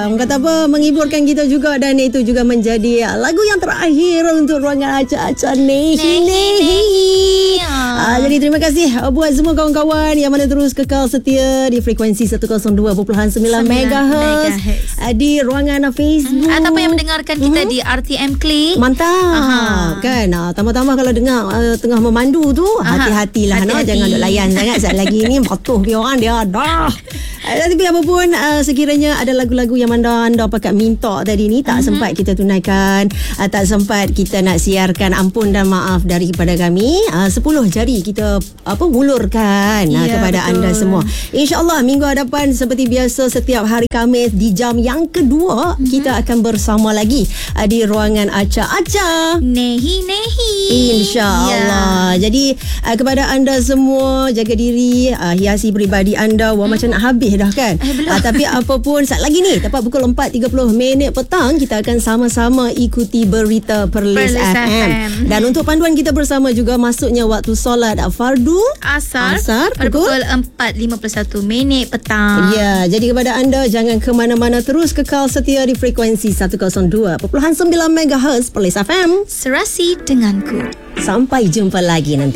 Orang kata apa, menghiburkan kita juga. Dan itu juga menjadi lagu yang terakhir untuk ruangan acak-acak Nehi. Jadi terima kasih buat semua kawan-kawan yang mana terus kekal setia di frekuensi 102.9 MHz di ruangan Facebook. Ataupun yang mendengarkan kita di RTM Klik. Mantap. Kan? Tambah-tambah kalau dengar tengah memandu tu, hati-hatilah. Jangan duk layan sangat. Saat lagi ni patuh dia orang dia dah. Tapi apapun, sekiranya ada lagu-lagu yang anda pakat minta tadi ni tak sempat kita tunaikan, tak sempat kita nak siarkan, ampun dan maaf daripada kami. 10 jari kita hulurkan kepada anda semua. InsyaAllah minggu hadapan seperti biasa setiap hari Khamis di jam yang kedua kita akan bersama lagi di ruangan acak-acak Nehi. InsyaAllah. Jadi kepada anda semua, jaga diri, hiasi peribadi anda. Wah, macam nak habis dah kan. Tapi apapun, saat lagi ni tepat pukul 4.30 petang kita akan sama-sama ikuti berita Perlis FM. Dan untuk panduan kita bersama juga masuknya waktu solat fardu Asar pukul 4.51 petang. Ya, jadi kepada anda jangan ke mana-mana, terus kekal setia di frekuensi 102.9 MHz Perlis FM. Serasi denganku. Sampai jumpa lagi nanti.